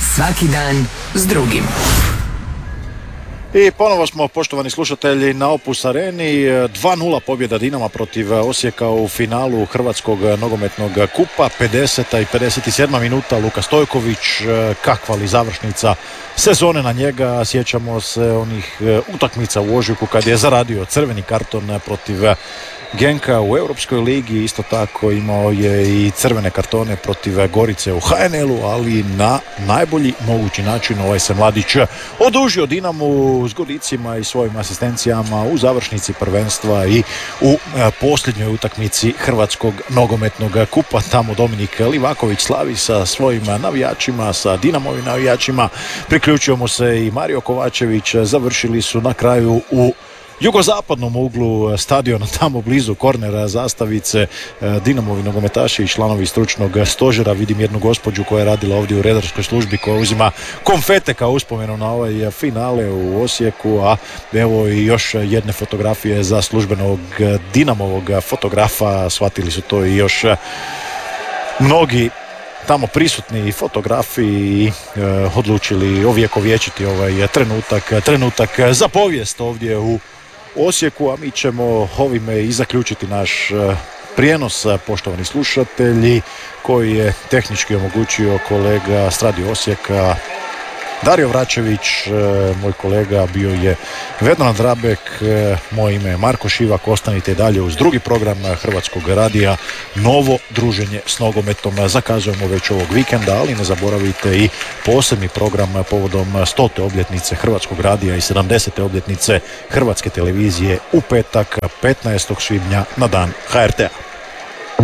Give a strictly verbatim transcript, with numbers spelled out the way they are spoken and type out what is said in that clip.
Svaki dan s drugim. I ponovo smo, poštovani slušatelji, na Opus Areni. dva nula pobjeda Dinama protiv Osijeka u finalu Hrvatskog nogometnog kupa. pedeseta i pedeset sedma minuta, Luka Stojković, kakva li završnica sezone na njega. Sjećamo se onih utakmica u ožujku kad je zaradio crveni karton protiv Genka u Europskoj ligi, isto tako imao je i crvene kartone protiv Gorice u H N L-u, ali na najbolji mogući način ovaj se mladić odužio Dinamu s golicima i svojim asistencijama u završnici prvenstva i u posljednjoj utakmici Hrvatskog nogometnog kupa. Tamo Dominik Livaković slavi sa svojim navijačima, sa Dinamovim navijačima, priključio mu se i Mario Kovačević. Završili su na kraju u jugozapadnom uglu stadiona, tamo blizu kornera zastavice, Dinamovi nogometaši i članovi stručnog stožera. Vidim jednu gospođu koja je radila ovdje u redarskoj službi, koja uzima konfete kao uspomenu na ovaj finale u Osijeku, a evo i još jedne fotografije za službenog Dinamovog fotografa. Shvatili su to i još mnogi tamo prisutni fotografi i e, odlučili ovjekovječiti ovaj trenutak, trenutak za povijest ovdje u Osijeku, a mi ćemo ovime i zaključiti naš e, prijenos, poštovani slušatelji, koji je tehnički omogućio kolega s Radio Osijeka Dario Vračević, moj kolega bio je Vedran Drabek, moje ime je Marko Šivak. Ostanite dalje uz drugi program Hrvatskog radija, novo druženje s nogometom zakazujemo već ovog vikenda, ali ne zaboravite i posebni program povodom stote obljetnice Hrvatskog radija i sedamdesete obljetnice Hrvatske televizije u petak petnaestog svibnja na dan H R T-a.